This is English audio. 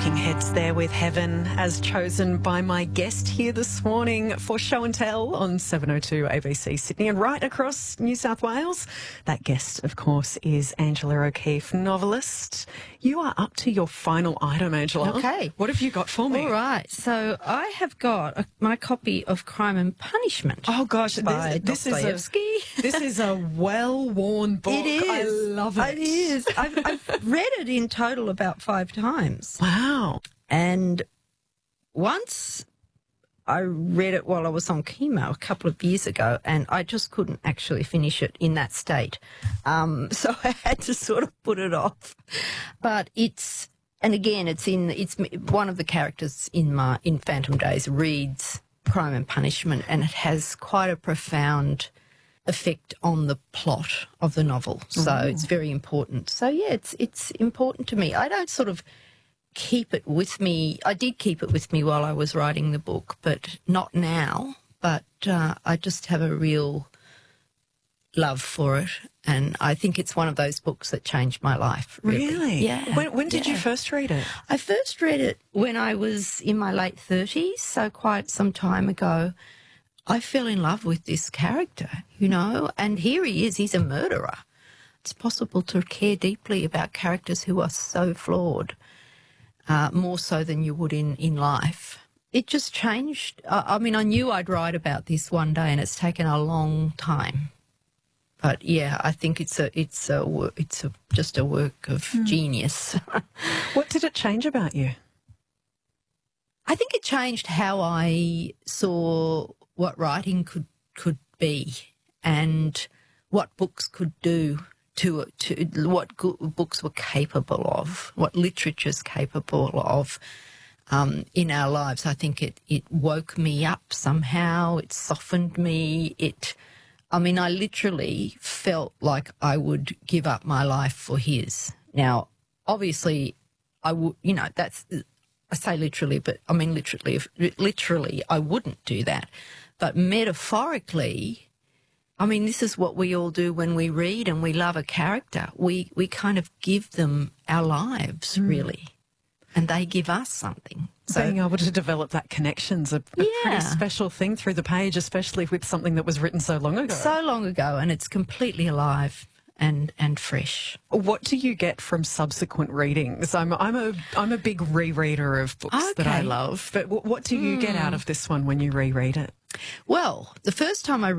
Talking Heads there with Heaven, as chosen by my guest here this morning for Show and Tell on 702 ABC Sydney and right across New South Wales. That guest, of course, is Angela O'Keeffe, novelist. You are up to your final item, Angela. Okay. What have you got for me? All right. So I have got my copy of Crime and Punishment. Oh, gosh. By This is a well-worn book. It is. I love it. It is. I've read it in total about 5 times. Wow. And once I read it while I was on chemo a couple of years ago, and I just couldn't actually finish it in that state. So I had to sort of put it off. But it's one of the characters in Phantom Days reads Crime and Punishment, and it has quite a profound effect on the plot of the novel. So it's very important. So yeah, it's important to me. I don't sort of keep it with me. I did keep it with me while I was writing the book, but not now. But I just have a real love for it, and I think it's one of those books that changed my life. Really? Yeah. When did you first read it? I first read it when I was in my late 30s, so quite some time ago. I fell in love with this character, you know, and here he is, he's a murderer. It's possible to care deeply about characters who are so flawed, more so than you would in life. It just changed. I mean, I knew I'd write about this one day, and it's taken a long time. But yeah, I think it's just a work of genius. What did it change about you? I think it changed how I saw what writing could be, and what books could do to what books were capable of, what literature's capable of in our lives. I think it woke me up somehow. It softened me. I literally felt like I would give up my life for his. Now, obviously, I would, you know, I say literally, but I mean literally, I wouldn't do that. But metaphorically, I mean, this is what we all do when we read and we love a character. We kind of give them our lives, really, and they give us something. So being able to develop that connection's a pretty special thing through the page, especially with something that was written so long ago. So long ago, and it's completely alive and fresh. What do you get from subsequent readings? I'm a big rereader of books that I love, but what do you get out of this one when you reread it? Well, the first time I